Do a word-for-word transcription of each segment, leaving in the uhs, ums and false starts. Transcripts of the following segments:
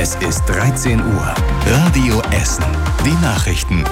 Es ist dreizehn Uhr. Radio Essen. Die Nachrichten.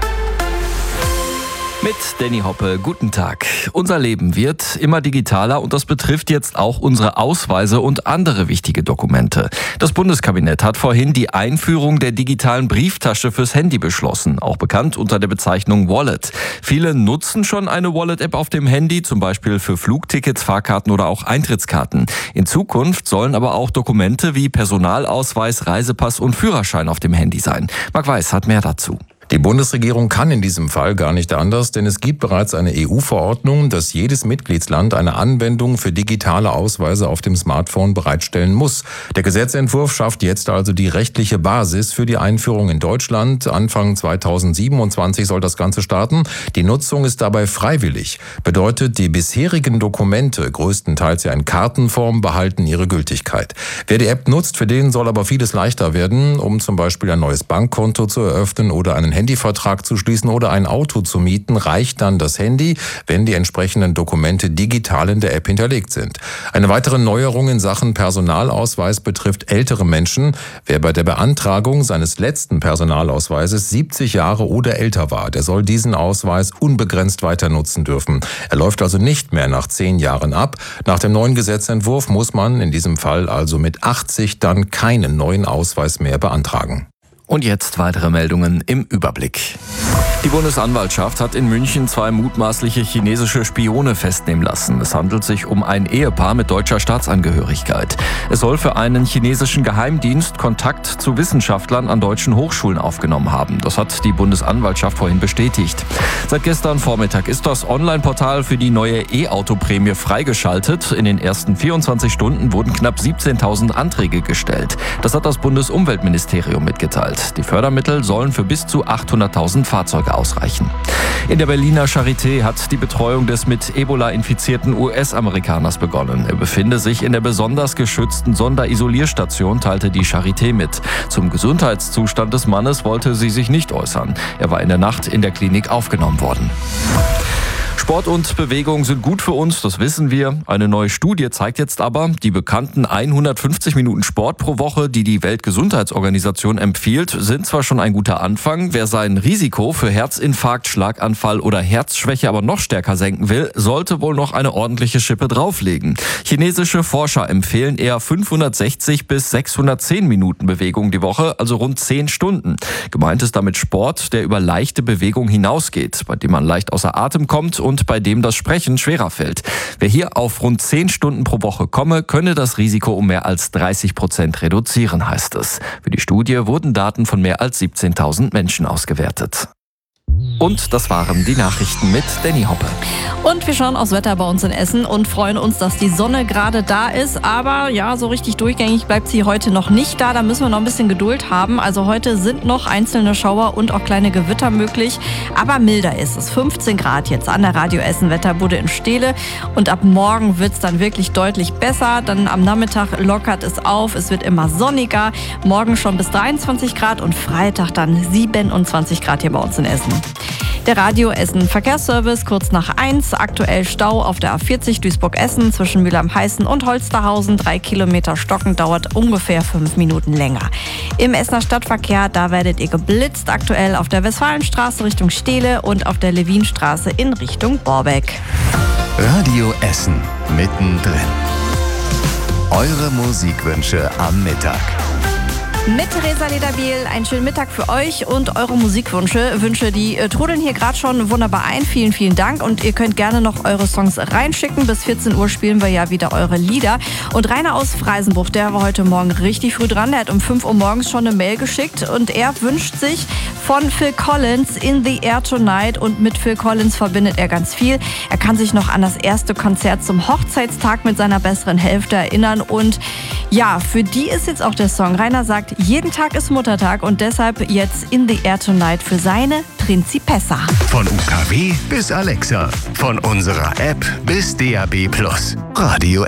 Mit Danny Hoppe, guten Tag. Unser Leben wird immer digitaler und das betrifft jetzt auch unsere Ausweise und andere wichtige Dokumente. Das Bundeskabinett hat vorhin die Einführung der digitalen Brieftasche fürs Handy beschlossen, auch bekannt unter der Bezeichnung Wallet. Viele nutzen schon eine Wallet-App auf dem Handy, zum Beispiel für Flugtickets, Fahrkarten oder auch Eintrittskarten. In Zukunft sollen aber auch Dokumente wie Personalausweis, Reisepass und Führerschein auf dem Handy sein. Marc Weiß hat mehr dazu. Die Bundesregierung kann in diesem Fall gar nicht anders, denn es gibt bereits eine E U-Verordnung, dass jedes Mitgliedsland eine Anwendung für digitale Ausweise auf dem Smartphone bereitstellen muss. Der Gesetzentwurf schafft jetzt also die rechtliche Basis für die Einführung in Deutschland. Anfang zweitausendsiebenundzwanzig soll das Ganze starten. Die Nutzung ist dabei freiwillig. Bedeutet, die bisherigen Dokumente, größtenteils ja in Kartenform, behalten ihre Gültigkeit. Wer die App nutzt, für den soll aber vieles leichter werden, um zum Beispiel ein neues Bankkonto zu eröffnen oder einen Handyvertrag zu schließen oder ein Auto zu mieten, reicht dann das Handy, wenn die entsprechenden Dokumente digital in der App hinterlegt sind. Eine weitere Neuerung in Sachen Personalausweis betrifft ältere Menschen. Wer bei der Beantragung seines letzten Personalausweises siebzig Jahre oder älter war, der soll diesen Ausweis unbegrenzt weiter nutzen dürfen. Er läuft also nicht mehr nach zehn Jahren ab. Nach dem neuen Gesetzentwurf muss man in diesem Fall also mit achtzig dann keinen neuen Ausweis mehr beantragen. Und jetzt weitere Meldungen im Überblick. Die Bundesanwaltschaft hat in München zwei mutmaßliche chinesische Spione festnehmen lassen. Es handelt sich um ein Ehepaar mit deutscher Staatsangehörigkeit. Es soll für einen chinesischen Geheimdienst Kontakt zu Wissenschaftlern an deutschen Hochschulen aufgenommen haben. Das hat die Bundesanwaltschaft vorhin bestätigt. Seit gestern Vormittag ist das Online-Portal für die neue E-Auto-Prämie freigeschaltet. In den ersten vierundzwanzig Stunden wurden knapp siebzehntausend Anträge gestellt. Das hat das Bundesumweltministerium mitgeteilt. Die Fördermittel sollen für bis zu achthunderttausend Fahrzeuge ausreichen. In der Berliner Charité hat die Betreuung des mit Ebola infizierten U S-Amerikaners begonnen. Er befinde sich in der besonders geschützten Sonderisolierstation, teilte die Charité mit. Zum Gesundheitszustand des Mannes wollte sie sich nicht äußern. Er war in der Nacht in der Klinik aufgenommen worden. Sport und Bewegung sind gut für uns, das wissen wir. Eine neue Studie zeigt jetzt aber, die bekannten hundertfünfzig Minuten Sport pro Woche, die die Weltgesundheitsorganisation empfiehlt, sind zwar schon ein guter Anfang. Wer sein Risiko für Herzinfarkt, Schlaganfall oder Herzschwäche aber noch stärker senken will, sollte wohl noch eine ordentliche Schippe drauflegen. Chinesische Forscher empfehlen eher fünfhundertsechzig bis sechshundertzehn Minuten Bewegung die Woche, also rund zehn Stunden. Gemeint ist damit Sport, der über leichte Bewegung hinausgeht, bei dem man leicht außer Atem kommt und bei dem das Sprechen schwerer fällt. Wer hier auf rund zehn Stunden pro Woche komme, könne das Risiko um mehr als dreißig Prozent reduzieren, heißt es. Für die Studie wurden Daten von mehr als siebzehntausend Menschen ausgewertet. Und das waren die Nachrichten mit Danny Hoppe. Und wir schauen aufs Wetter bei uns in Essen und freuen uns, dass die Sonne gerade da ist. Aber ja, so richtig durchgängig bleibt sie heute noch nicht da. Da müssen wir noch ein bisschen Geduld haben. Also heute sind noch einzelne Schauer und auch kleine Gewitter möglich. Aber milder ist es. fünfzehn Grad jetzt an der Radio Essen Wetterbude in Steele. Und ab morgen wird es dann wirklich deutlich besser. Dann am Nachmittag lockert es auf. Es wird immer sonniger. Morgen schon bis dreiundzwanzig Grad und Freitag dann siebenundzwanzig Grad hier bei uns in Essen. Der Radio Essen Verkehrsservice kurz nach eins. Aktuell Stau auf der A vierzig Duisburg-Essen zwischen Mülheim-Heißen und Holsterhausen. Drei Kilometer Stocken dauert ungefähr fünf Minuten länger. Im Essener Stadtverkehr, da werdet ihr geblitzt. Aktuell auf der Westfalenstraße Richtung Steele und auf der Levinstraße in Richtung Borbeck. Radio Essen mittendrin. Eure Musikwünsche am Mittag. Mit Theresa Lederbiel einen schönen Mittag für euch und eure Musikwünsche. Wünsche, die äh, trudeln hier gerade schon wunderbar ein. Vielen, vielen Dank. Und ihr könnt gerne noch eure Songs reinschicken. Bis vierzehn Uhr spielen wir ja wieder eure Lieder. Und Rainer aus Freisenbruch, der war heute Morgen richtig früh dran. Der hat um fünf Uhr morgens schon eine Mail geschickt. Und er wünscht sich von Phil Collins In the Air Tonight. Und mit Phil Collins verbindet er ganz viel. Er kann sich noch an das erste Konzert zum Hochzeitstag mit seiner besseren Hälfte erinnern. Und ja, für die ist jetzt auch der Song. Rainer sagt, jeden Tag ist Muttertag und deshalb jetzt In the Air Tonight für seine Principessa. Von U K W bis Alexa, von unserer App bis D A B plus. Radio